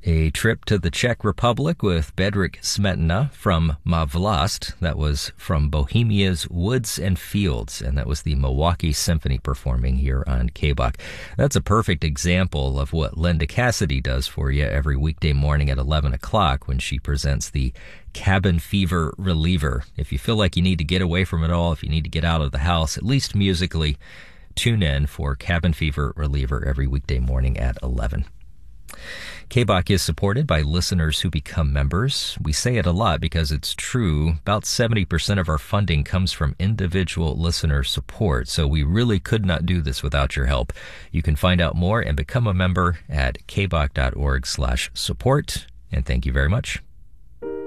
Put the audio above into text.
A trip to the Czech Republic with Bedřich Smetana from Má Vlast. That was from Bohemia's Woods and Fields, and that was the Milwaukee Symphony performing here on KBOK. That's a perfect example of what Linda Cassidy does for you every weekday morning at 11 o'clock when she presents the Cabin Fever Reliever. If you feel like you need to get away from it all, if you need to get out of the house, at least musically, tune in for Cabin Fever Reliever every weekday morning at 11. KBOK is supported by listeners who become members. We say it a lot because it's true. About 70% of our funding comes from individual listener support, so we really could not do this without your help. You can find out more and become a member at kbok.org/support, and thank you very much.